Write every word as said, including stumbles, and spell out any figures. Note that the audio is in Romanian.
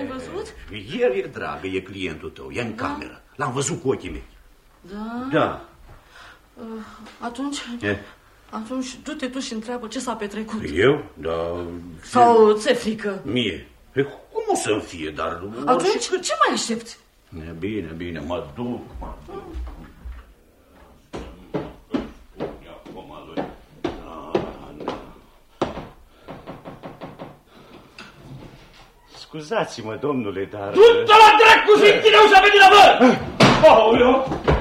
L-ai văzut? El e dragă, e clientul tău, e în da? cameră. L-am văzut cu ochii mei. Da? Da. Uh, atunci... E? Atunci du-te tu și întreabă ce s-a petrecut. Eu? Da... Sau ți-e frică? Mie? E, cum o să-mi fie, dar... Atunci ce mai aștepți? Bine, bine, mă duc, mă duc. Scuzați-mă, domnule, dar... Du-te la dracu și tine ușa pe din avă! Aoleu!